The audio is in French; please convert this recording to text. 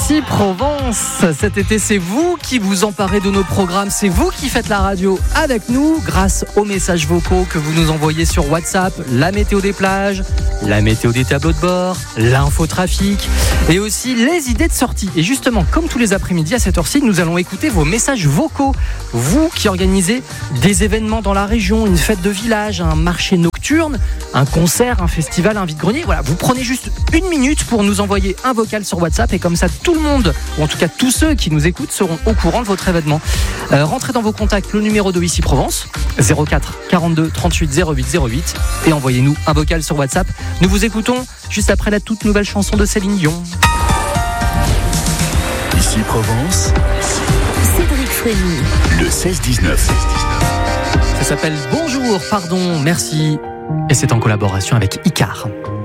Ici Provence, cet été c'est vous qui vous emparez de nos programmes, c'est vous qui faites la radio avec nous grâce aux messages vocaux que vous nous envoyez sur WhatsApp, la météo des plages, la météo des tableaux de bord, l'infotrafic et aussi les idées de sortie. Et justement, comme tous les après-midi à cette heure-ci, nous allons écouter vos messages vocaux. Vous qui organisez des événements dans la région, une fête de village, un marché nocturne, un concert, un festival, un vide-grenier, voilà, vous prenez juste une minute pour nous envoyer un vocal sur WhatsApp et comme ça tout le monde, ou en tout cas tous ceux qui nous écoutent seront au courant de votre événement. Rentrez dans vos contacts le numéro de Ici Provence, 04 42 38 08 08 et envoyez-nous un vocal sur WhatsApp. Nous vous écoutons juste après la toute nouvelle chanson de Céline Dion. Ici Provence, Cédric Frémy. le 16-19. Ça s'appelle Bonjour, pardon, merci et c'est en collaboration avec Icar.